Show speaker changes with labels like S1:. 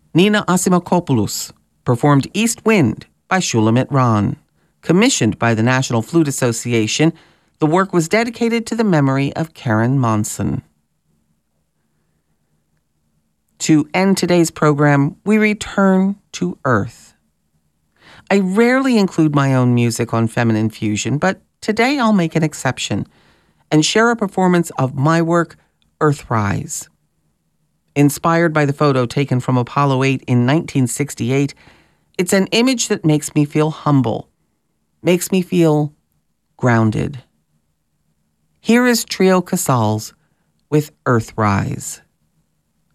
S1: Nina Asimakopoulos performed East Wind by Shulamit Ron. Commissioned by the National Flute Association, the work was dedicated to the memory of Karen Monson. To end today's program, we return to Earth. I rarely include my own music on Feminine Fusion, but today I'll make an exception and share a performance of my work, Earthrise. Inspired by the photo taken from Apollo 8 in 1968, it's an image that makes me feel humble, makes me feel grounded. Here is Trio Casals with Earthrise.